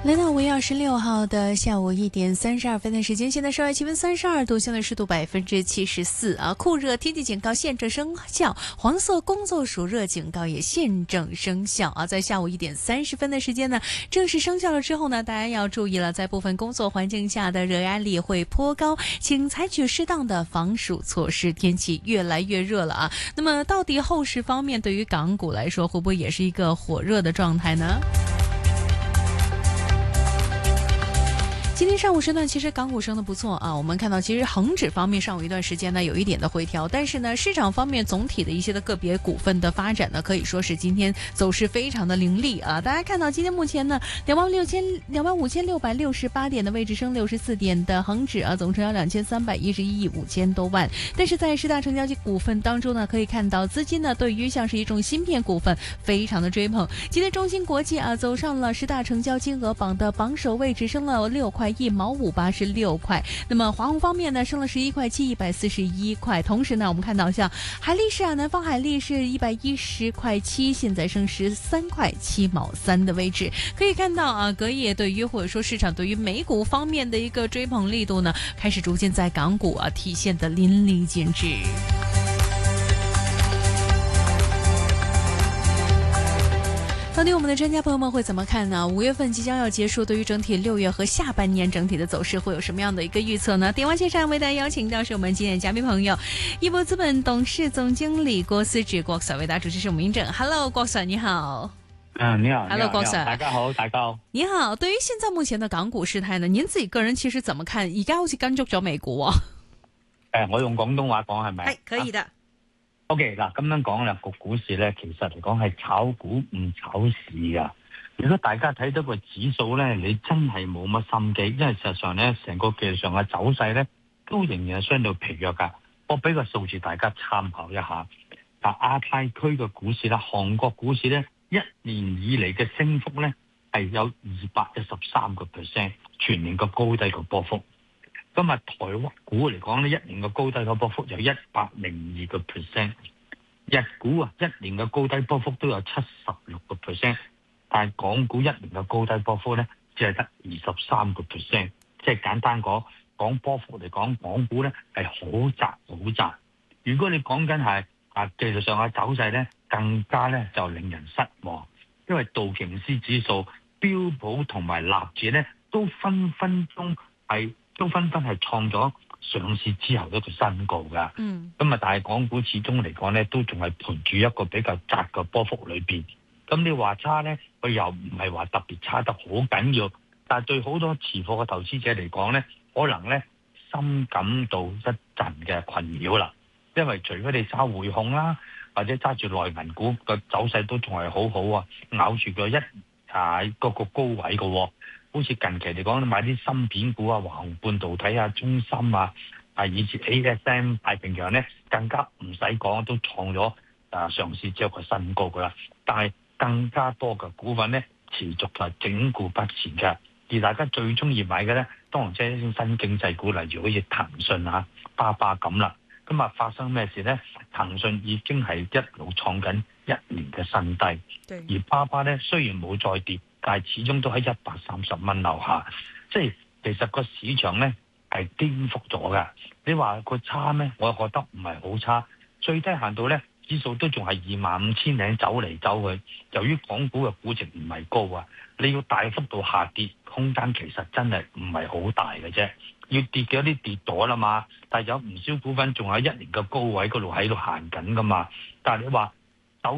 来到5月26号的下午1点32分的时间，现在室外气温32度，相对湿度74%啊，酷热天气警告现正生效，黄色工作暑热警告也现正生效啊。在下午1点30分的时间呢，正式生效了之后呢，大家要注意了，在部分工作环境下的热压力会颇高，请采取适当的防暑措施。天气越来越热了啊，那么到底后市方面对于港股来说，会不会也是一个火热的状态呢？今天上午时段，其实港股升得不错啊。我们看到，其实恒指方面上午一段时间呢有一点的回调，但是呢，市场方面总体的一些的个别股份的发展呢，可以说是今天走势非常的凌厉啊。大家看到今天目前呢，25,668点的位置，升64点的恒指啊，总成交2311亿5千多万。但是在10大成交股份当中呢，可以看到资金呢对于像是一种芯片股份非常的追捧。今天中芯国际啊走上了10大成交金额榜的榜首位置，升了6块1毛586块。那么华虹方面呢，升了11块7 141块。同时呢，我们看到像海力士啊，南方海力士110块7，现在升13块7毛3的位置。可以看到啊，隔夜对于或者说市场对于美股方面的一个追捧力度呢，开始逐渐在港股啊体现的淋漓尽致。到底我们的专家朋友们会怎么看呢？5月份即将要结束，对于整体6月和下半年整体的走势会有什么样的一个预测呢？电话线上为大家邀请到是我们今天的嘉宾朋友，一博资本董事总经理郭思治郭 Sir 为大家主持，是我们明正。Hello， 郭 Sir 你好。 你好 ，Hello， 郭 Sir， 大家好，大家好。 你好，對於現在目前的港股事態呢，您自己個人其實怎麼看？而家好似跟足咗美股喎。 我用廣東話講係咪？ 係可以的。 OK 嗱，咁樣講啦，個股市咧，其實嚟講係炒股唔炒市噶。如果大家睇到個指數咧，你真係冇乜心機，因為事實上咧，成個技術上嘅走勢咧，都仍然係相對疲弱噶。我俾個數字大家參考一下。亞太區嘅股市咧，韓國股市咧，一年以嚟嘅升幅咧係有213%，全年嘅高低嘅波幅。今日台灣股嚟講咧，一年嘅高低嘅波幅有102%，日股啊一年嘅高低波幅都有76%，但係港股一年嘅高低波幅咧只係得23%，即係簡單講波幅嚟講，港股咧係好窄好窄。如果你講緊係技術上嘅走勢咧，更加咧就令人失望，因為道瓊斯指數、標普同埋納指咧都分分係創咗上市之後一個新高㗎。咁但係港股始終嚟講咧，都仲係盤住一個比較窄嘅波幅裏邊。咁你話差咧，佢又唔係話特別差得好緊要，但係對好多持貨嘅投資者嚟講咧，可能咧深感到一陣嘅困擾啦。因為除非你揸匯控啦，或者揸住內銀股個走勢都仲係好好啊，咬住個個高位嘅喎。好似近期嚟講，你買啲芯片股啊，華虹半導體啊、中芯啊，以至 ASM 太平洋咧，更加唔使講，都創咗上市之後嘅新高噶啦。但係更加多嘅股份咧，持續係整固不前嘅。而大家最中意買嘅咧，當然即係一啲新經濟股，例如好似騰訊啊、巴巴咁啦。咁發生咩事咧？騰訊已經係一路創緊1年嘅新低，而巴巴咧雖然冇再跌，但係始終都喺130蚊樓下，即係其實個市場咧係顛覆咗㗎。你話個差咩？我覺得唔係好差，最低限度咧指數都仲係25,000零走嚟走去。由於港股嘅估值唔係高啊，你要大幅度下跌，空間其實真係唔係好大嘅啫。要跌嘅一啲跌咗啦嘛，但係有唔少股份仲喺1年嘅高位嗰度喺度行緊噶嘛。但係你話